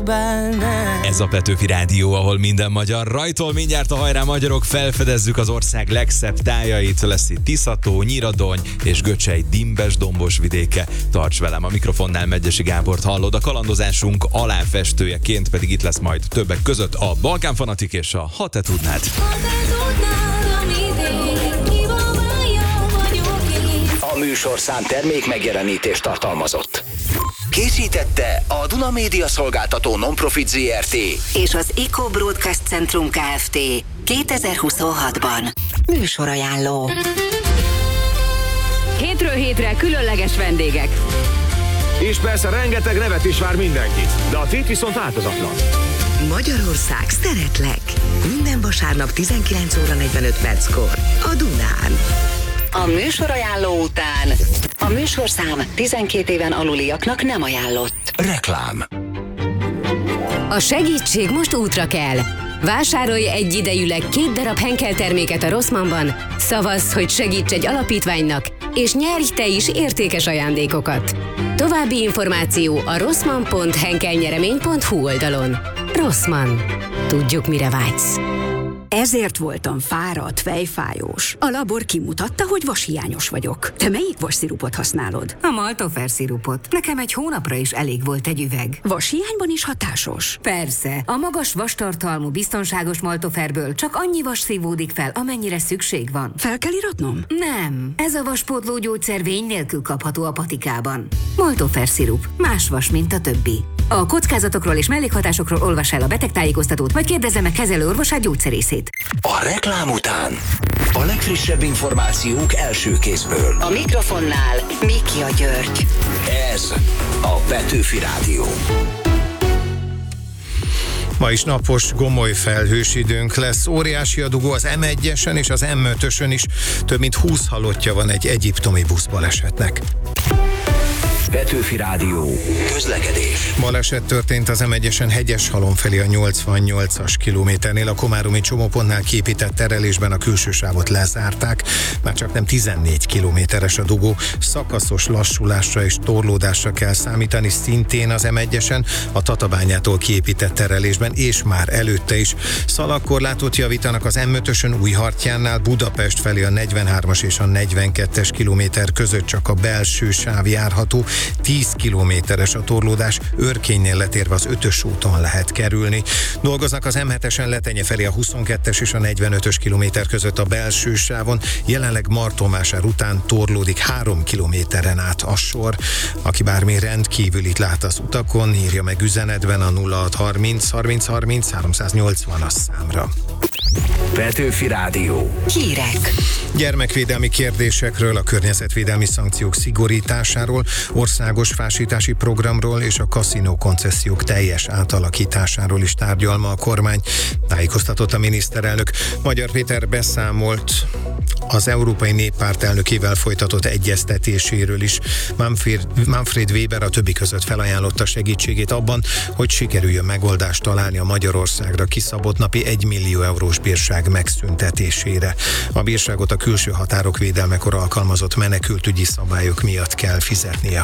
bánná. Ez a Petőfi Rádió, ahol minden magyar rajtol. Mindjárt a Hajrá Magyarok, felfedezzük az ország legszebb tájait. Lesz itt Tiszató, Nyíradony és Göcsej dimbes-dombos vidéke. Tarts velem, a mikrofonnál Megyesi Gábort hallod, a kalandozásunk aláfestőjeként pedig itt lesz majd többek között a Balkán Fanatik és a Ha te tudnád. A műsorszám termék megjelenítést tartalmazott. Készítette a Duna Média Szolgáltató Nonprofit Zrt. és az Eco Broadcast Centrum Kft. 2026-ban. Műsorajánló. Hétről hétre különleges vendégek. És persze rengeteg nevet is vár mindenkit, de a tét viszont változatlan. Magyarország szeretlek. Minden vasárnap 19 óra 45 perckor. A Dunán. A műsorajánló után a műsorszám 12 éven aluliaknak nem ajánlott. Reklám. A segítség most útra kell. Vásárolj egyidejűleg 2 darab Henkel terméket a Rossmannban, szavazz, hogy segíts egy alapítványnak, és nyerj te is értékes ajándékokat. További információ a rossmann.henkelnyeremény.hu oldalon. Rossmann. Tudjuk, mire vágysz. Ezért voltam fáradt, fejfájós. A labor kimutatta, hogy vashiányos vagyok. Te melyik vasszirupot használod? A Maltofer szirupot. Nekem egy hónapra is elég volt egy üveg. Vashiányban is hatásos? Persze, a magas vastartalmú, biztonságos Maltoferből csak annyi vas szívódik fel, amennyire szükség van. Fel kell iratnom? Nem, ez a vaspótló gyógyszer vény nélkül kapható a patikában. Maltofer szirup. Más vas, mint a többi. A kockázatokról és mellékhatásokról olvass el a betegtájékoztatót, vagy kérdezze meg kezelőorvosát, gyógyszerészét. A reklám után a legfrissebb információk első kézből. A mikrofonnál Mikia György. Ez a Petőfi Rádió. Ma is napos, gomoly felhős időnk lesz. Óriási a dugó az M1-esen és az M5-ösön is. Több mint 20 halottja van egy egyiptomi buszbalesetnek. Petőfi Rádió. Közlekedés. Baleset történt az M1-esen Hegyeshalom felé a 88-as kilométernél. A komáromi csomópontnál kiépített terelésben a külső sávot lezárták. Már csak nem 14 kilométeres a dugó. Szakaszos lassulásra és torlódásra kell számítani szintén az M1-esen, a Tatabányától kiépített terelésben, és már előtte is. Szalagkorlátot javítanak az M5-ösön Újhartyánnál, Budapest felé a 43-as és a 42-es kilométer között csak a belső sáv járható. 10 kilométeres a torlódás, Örkénynél letérve az 5-ös úton lehet kerülni. Dolgoznak az M7-esen Letenye felé a 22-es és a 45-ös kilométer között a belső sávon, jelenleg Martonvásár után torlódik 3 kilométeren át a sor. Aki bármi rendkívülit lát az utakon, írja meg üzenetben a 0630 30 30 380 számra. Petőfi Rádió. Hírek. Gyermekvédelmi kérdésekről, a környezetvédelmi szankciók szigorításáról, országos fásítási programról és a kaszinó koncesziók teljes átalakításáról is tárgyal ma a kormány, tájékoztatott a miniszterelnök. Magyar Péter beszámolt az Európai Néppárt elnökével folytatott egyeztetéséről is. Manfred Weber a többi között felajánlotta segítségét abban, hogy sikerüljön megoldást találni a Magyarországra kiszabott napi 1 millió eurós bírság megszüntetésére. A bírságot a külső határok védelmekor alkalmazott menekültügyi szabályok miatt kell fizetnie.